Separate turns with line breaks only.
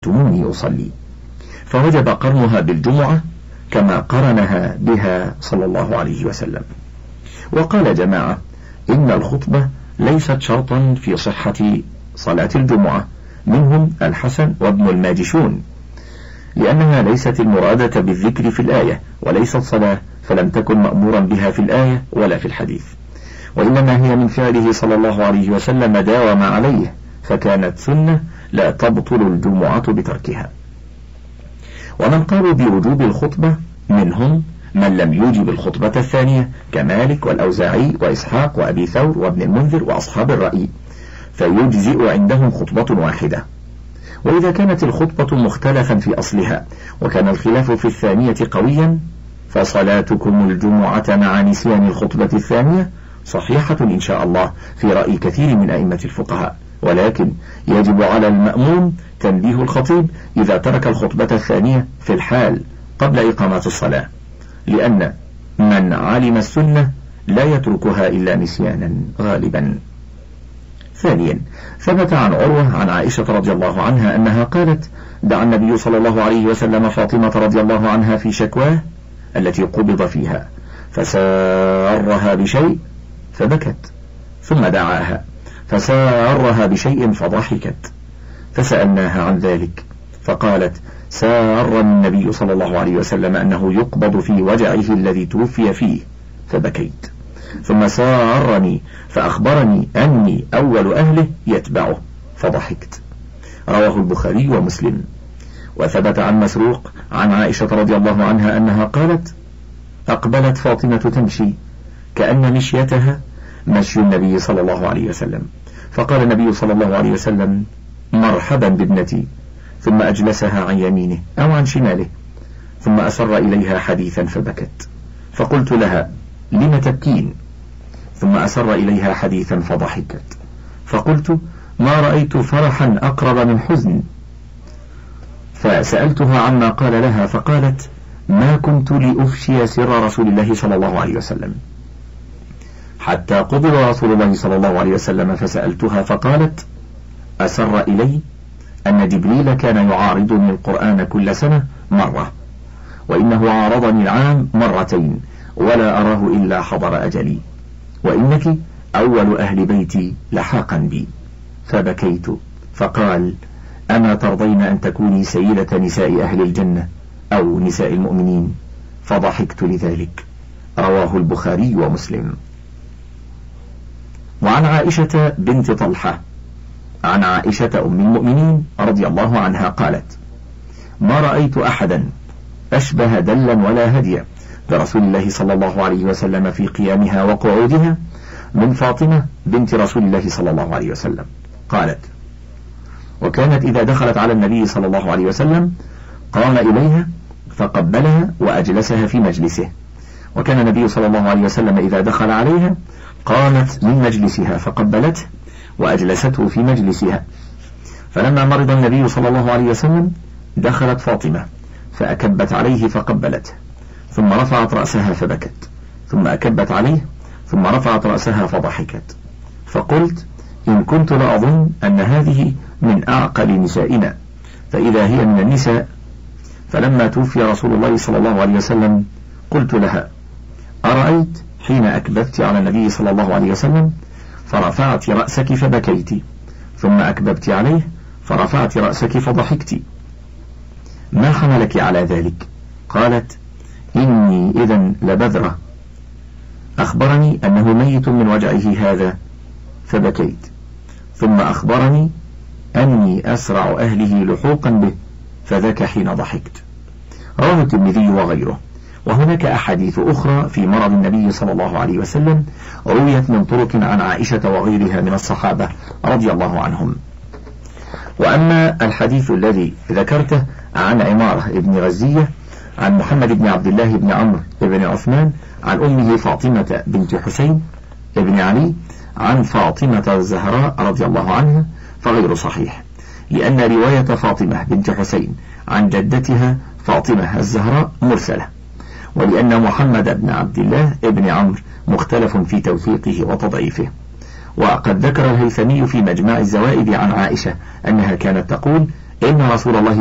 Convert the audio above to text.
رأيتموني أصلي، فوجب قرنها بالجمعة كما قرنها بها صلى الله عليه وسلم. وقال جماعة إن الخطبة ليست شرطا في صحة صلاة الجمعة، منهم الحسن وابن الماجشون، لأنها ليست المرادة بالذكر في الآية، وليست صلاة فلم تكن مأمورا بها في الآية ولا في الحديث، وإنما هي من فعله صلى الله عليه وسلم داوم عليه، فكانت سنة لا تبطل الجمعة بتركها. ومن قالوا بوجوب الخطبة منهم من لم يوجب الخطبة الثانية كمالك والأوزاعي وإسحاق وأبي ثور وابن المنذر وأصحاب الرأي، فيجزئ عندهم خطبة واحدة. وإذا كانت الخطبة مختلفا في أصلها وكان الخلاف في الثانية قويا، فصلاتكم الجمعة مع نسيان الخطبة الثانية صحيحة إن شاء الله في رأي كثير من أئمة الفقهاء، ولكن يجب على المأموم تنبيه الخطيب إذا ترك الخطبة الثانية في الحال قبل إقامة الصلاة، لأن من علم السنة لا يتركها إلا نسيانا غالبا. ثانيا، ثبت عن عروة عن عائشة رضي الله عنها أنها قالت: دعا النبي صلى الله عليه وسلم فاطمة رضي الله عنها في شكواه التي قبض فيها، فسارها بشيء فبكت، ثم دعاها فسارها بشيء فضحكت، فسألناها عن ذلك فقالت: سارني النبي صلى الله عليه وسلم أنه يقبض في وجعه الذي توفي فيه فبكيت، ثم سارني فأخبرني أني أول أهله يتبعه فضحكت. رواه البخاري ومسلم. وثبت عن مسروق عن عائشة رضي الله عنها أنها قالت: أقبلت فاطمة تمشي كأن مشيتها مشي النبي صلى الله عليه وسلم، فقال النبي صلى الله عليه وسلم: مرحبا بابنتي، ثم أجلسها عن يمينه أو عن شماله، ثم أسر إليها حديثا فبكت، فقلت لها: لم تبكين؟ ثم أسر إليها حديثا فضحكت، فقلت: ما رأيت فرحا أقرب من حزن، فسألتها عما قال لها فقالت: ما كنت لأفشي سر رسول الله صلى الله عليه وسلم حتى قبض رسول الله صلى الله عليه وسلم، فسألتها فقالت: أسر إلي أن جبريل كان يعارضني القرآن كل سنة مرة، وإنه عارضني العام مرتين، ولا أراه إلا حضر أجلي، وإنك أول أهل بيتي لحاقا بي. فبكيت، فقال: أما ترضين أن تكوني سيدة نساء أهل الجنة أو نساء المؤمنين؟ فضحكت لذلك. رواه البخاري ومسلم. وعن عائشة بنت طلحة عن عائشة أم المؤمنين رضي الله عنها قالت: ما رأيت أحدا أشبه دلا ولا هديا برسول الله صلى الله عليه وسلم في قيامها وقعودها من فاطمة بنت رسول الله صلى الله عليه وسلم. قالت: وكانت إذا دخلت على النبي صلى الله عليه وسلم قام إليها فقبلها وأجلسها في مجلسه، وكان النبي صلى الله عليه وسلم إذا دخل عليها قامت من مجلسها فقبلته وأجلسته في مجلسها. فلما مرض النبي صلى الله عليه وسلم دخلت فاطمة فأكبت عليه فقبلته، ثم رفعت رأسها فبكت، ثم أكبت عليه، ثم رفعت رأسها فضحكت، فقلت: إن كنت لأظن أن هذه من أعقل نسائنا، فإذا هي من النساء. فلما توفي رسول الله صلى الله عليه وسلم قلت لها: أرأيت حين أكببت على النبي صلى الله عليه وسلم فرفعت رأسك فبكيت، ثم أكببت عليه فرفعت رأسك فضحكت، ما حملك على ذلك؟ قالت: إني إذن لبذرة، أخبرني أنه ميت من وجعه هذا فبكيت، ثم أخبرني أني أسرع أهله لحوقا به فذاك حين ضحكت. رواه الترمذي وغيره. وهناك أحاديث أخرى في مرض النبي صلى الله عليه وسلم رويت من طرق عن عائشة وغيرها من الصحابة رضي الله عنهم. وأما الحديث الذي ذكرته عن عمارة ابن غزية عن محمد بن عبد الله بن عمرو بن عثمان عن أمه فاطمة بنت حسين بن علي عن فاطمة الزهراء رضي الله عنها فغير صحيح، لأن رواية فاطمة بنت حسين عن جدتها فاطمة الزهراء مرسلة، ولأن محمد بن عبد الله بن عمرو مختلف في توثيقه وتضعيفه. وقد ذكر الهيثمي في مجمع الزوائد عن عائشة أنها كانت تقول: إن رسول الله